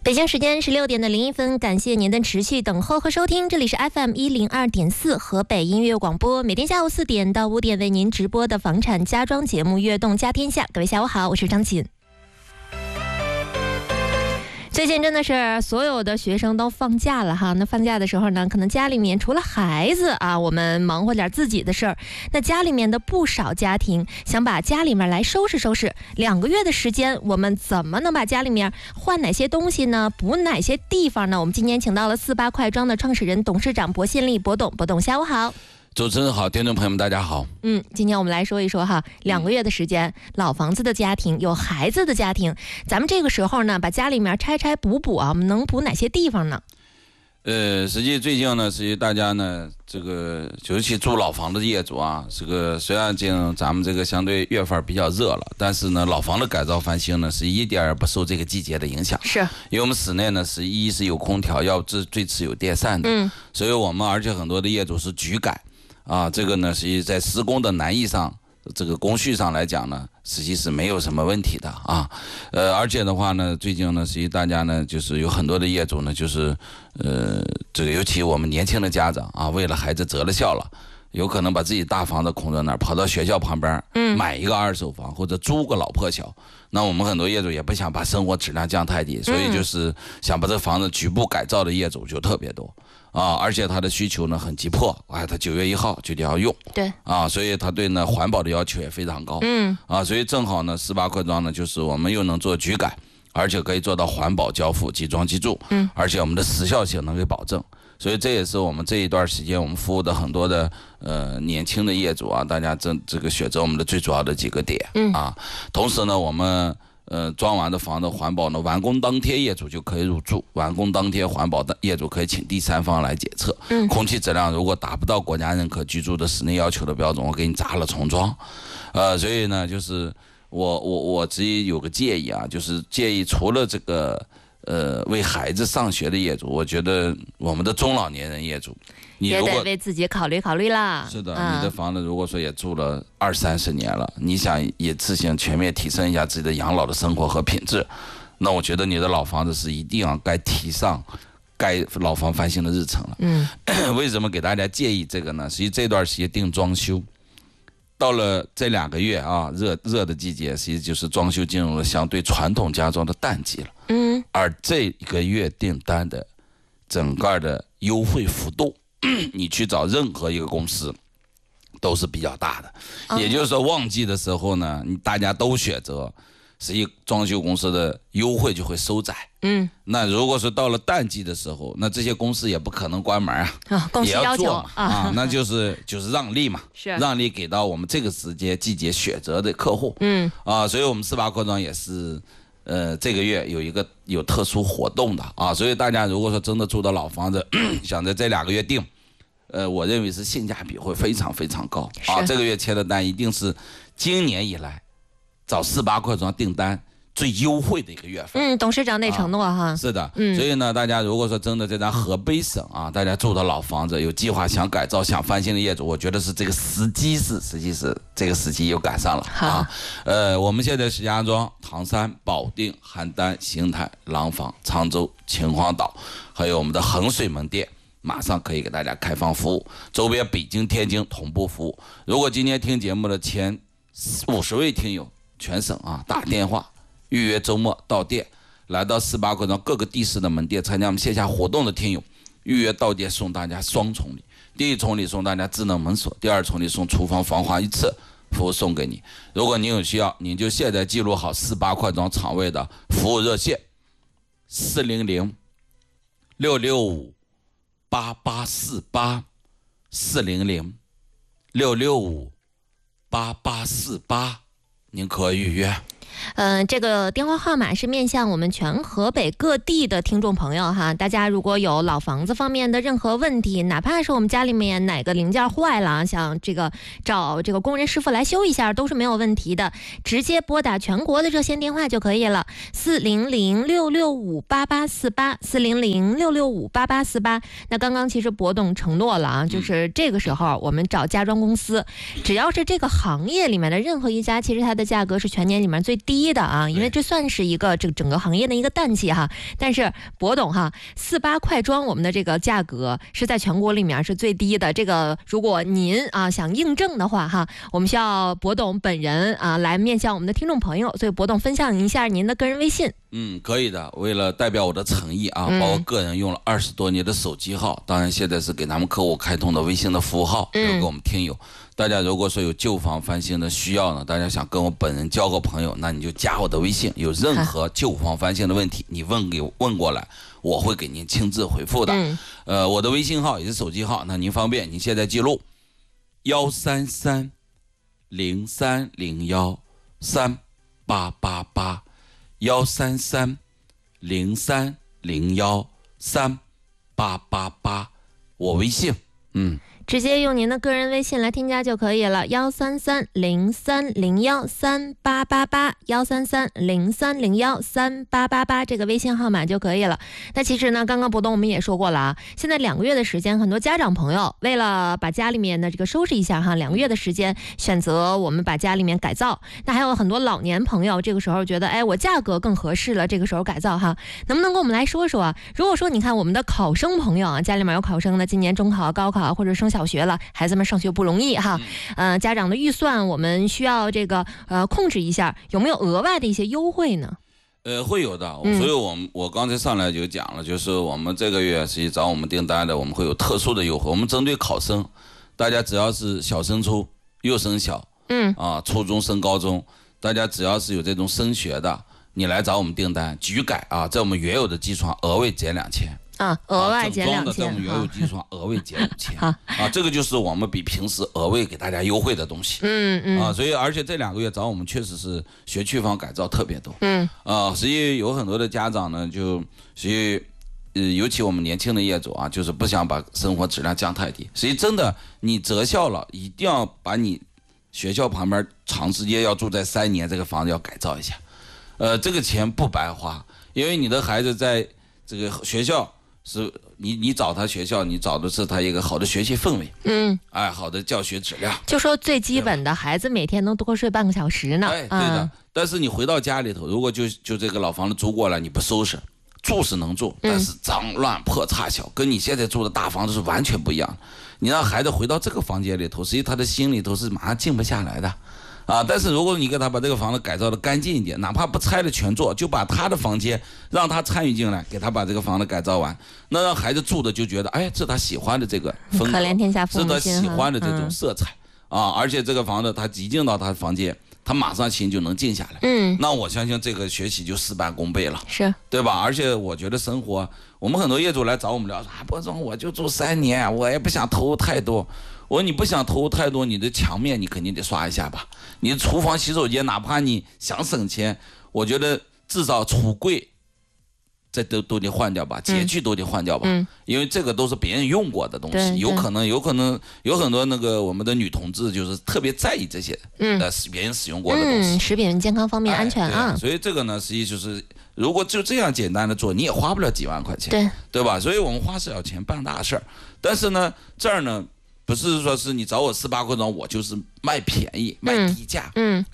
北京时间16:01，感谢您的持续等候和收听，这里是 FM102.4 河北音乐广播，每天下午4点到5点为您直播的房产家装节目《悦动家天下》。各位下午好，我是张琴。最近真的是所有的学生都放假了哈，那放假的时候呢，可能家里面除了孩子啊，我们忙活点自己的事儿，那家里面的不少家庭想把家里面来收拾收拾，2个月的时间，我们怎么能把家里面换哪些东西呢？补哪些地方呢？我们今天请到了48快装的创始人、董事长薄信利，薄董，下午好。 主持人好，听众朋友们大家好。 今天我们来说一说哈，2个月的时间，老房子的家庭，有孩子的家庭，咱们这个时候呢，把家里面拆补啊，我们能补哪些地方呢？ 实际最近呢，实际大家呢，这个尤其住老房的业主啊，这个虽然咱们这个相对月份比较热了，但是呢，老房的改造翻新呢，是一点也不受这个季节的影响。 是， 因为我们室内呢是有空调，要最次有电扇的，所以我们而且很多的业主是局改。这个呢，实际在施工的难易上，这个工序上来讲呢，实际是没有什么问题的啊。而且的话呢，最近呢，实际大家呢，就是有很多的业主呢，就是这个尤其我们年轻的家长啊，为了孩子择了校了，有可能把自己大房子空在那儿，跑到学校旁边，买一个2手房或者租个老破小。那我们很多业主也不想把生活质量降太低，所以就是想把这房子局部改造的业主就特别多。而且他的需求呢很急迫，他9月1号就得要用， 对， 所以他对呢环保的要求也非常高，所以正好呢48快装呢就是我们又能做局改，而且可以做到环保交付、即装即住，而且我们的时效性能给保证，所以这也是我们这一段时间我们服务的很多的年轻的业主啊，大家这个选择我们的最主要的几个点同时呢我们装完的房子环保呢，完工当天业主就可以入住，完工当天环保的业主可以请第三方来检测，空气质量如果达不到国家认可居住的室内要求的标准，我给你砸了重装。所以呢，就是我自己有个建议啊，就是建议除了这个为孩子上学的业主，我觉得我们的中老年人业主，你也得为自己考虑啦。 是的，你的房子如果说也住了20-30年了，你想也自行全面提升一下自己的养老的生活和品质，那我觉得你的老房子是一定要该提上该老房翻新的日程了。为什么给大家建议这个呢？实际这段时间定装修，到了这2个月啊，热的季节，实际就是装修进入了相对传统家装的淡季了。而这个月订单的整个的优惠幅度，你去找任何一个公司都是比较大的。也就是说，旺季的时候呢，大家都选择，实际装修公司的优惠就会收窄。那如果是到了淡季的时候，那这些公司也不可能关门公司要求嘛那就是让利嘛， 是让利给到我们这个季节选择的客户。所以我们48快装也是这个月有特殊活动的所以大家如果说真的住到老房子，想在这2个月订，我认为是性价比会非常非常高这个月签的单一定是今年以来找48快装订单最优惠的一个月份。 董事长那承诺哈。 是的，所以呢，大家如果说真的在咱河北省大家住的老房子有计划想改造、想翻新的业主，我觉得是这个实际是这个时机又赶上了我们现在石家庄、唐山、保定、邯郸、邢台、廊坊、沧州、秦皇岛，还有我们的衡水门店，马上可以给大家开放服务，周边北京、天津同步服务。如果今天听节目的前50位听友全省打电话预约周末到店，来到48快装各个地市的门店参加我们线下活动的听友，预约到店送大家双重礼，第一重礼送大家智能门锁，第2重礼送厨房防滑一次，服务送给你。如果您有需要，您就现在记录好48快装厂位的服务热线400-665-8848 400-665-8848，您可以预约。 这个电话号码是面向我们全河北各地的听众朋友哈，大家如果有老房子方面的任何问题，哪怕是我们家里面哪个零件坏了，想找这个工人师傅来修一下都是没有问题的，直接拨打全国的热线电话就可以了，400-665-8848 400-665-8848。那刚刚其实薄董承诺了就是这个时候我们找家装公司，只要是这个行业里面的任何一家，其实它的价格是全年里面最低的啊，因为这算是一个整个行业的一个淡季哈。但是博董哈，48快装我们的这个价格是在全国里面是最低的。这个如果您啊想印证的话哈，我们需要博董本人啊来面向我们的听众朋友，所以博董分享一下您的个人微信。 可以的。为了代表我的诚意啊，把我个人用了20多年的手机号，当然现在是给他们客户开通的微信的服务号，留给我们听友。大家如果说有旧房翻新的需要呢，大家想跟我本人交个朋友，那你就加我的微信，有任何旧房翻新的问题，你问过来，我会给您亲自回复的。我的微信号也是手机号，那您方便，您现在记录133-0301-388，133-0301-388，我微信。 直接用您的个人微信来添加就可以了，133-0301-388，133-0301-388这个微信号码就可以了。那其实呢，刚刚博董我们也说过了啊，现在2个月的时间，很多家长朋友为了把家里面的这个收拾一下哈，2个月的时间选择我们把家里面改造。那还有很多老年朋友这个时候觉得，哎，我价格更合适了，这个时候改造哈，能不能跟我们来说说啊？如果说你看我们的考生朋友啊，家里面有考生的，今年中考、高考或者升小学了，孩子们上学不容易哈，家长的预算我们需要这个控制一下，有没有额外的一些优惠呢？ 会有的，所以我刚才上来就讲了，就是我们这个月实际找我们订单的，我们会有特殊的优惠。我们针对考生，大家只要是小升初、幼升小，初中升高中，大家只要是有这种升学的，你来找我们订单，局改啊，在我们原有的基础上额外减2000。 额外减2000， 在我们原有基础上额外减5000。这个就是我们比平时额外给大家优惠的东西。所以而且这2个月找我们确实是学区房改造特别多。实际有很多的家长呢，尤其我们年轻的业主啊，就是不想把生活质量降太低。实际真的，你择校了，一定要把你学校旁边长时间要住在3年这个房子要改造一下。这个钱不白花，因为你的孩子在这个学校。是你找他学校，你找的是他一个好的学习氛围，好的教学质量。 就说最基本的，孩子每天能多睡半个小时呢。 对的。但是你回到家里头，如果就这个老房子租过来，你不收拾，住是能住，但是脏乱破差小，跟你现在住的大房子是完全不一样的。你让孩子回到这个房间里头，实际他的心里头是马上静不下来的。但是如果你给他把这个房子改造的干净一点，哪怕不拆了全做，就把他的房间让他参与进来，给他把这个房子改造完，那让孩子住的就觉得，哎，这是他喜欢的这个风格， 可怜天下父母心， 是他喜欢的这种色彩。而且这个房子他一进到他的房间，他马上心就能静下来。那我相信这个学习就事半功倍了， 是对吧？而且我觉得生活，我们很多业主来找我们聊，博总，我就住3年，我也不想投入太多。我说你不想投入太多，你的墙面你肯定得刷一下吧，你的厨房洗手间哪怕你想省钱，我觉得至少橱柜这都得换掉吧，洁具都得换掉吧，因为这个都是别人用过的东西，有可能有很多那个我们的女同志就是特别在意这些别人使用过的东西， 食品健康方面安全啊。 所以这个呢，实际就是如果就这样简单的做，你也花不了几万块钱，对吧？所以我们花小钱办大事儿，但是呢，这儿呢。不是说是你找我48块装，我就是卖便宜卖低价，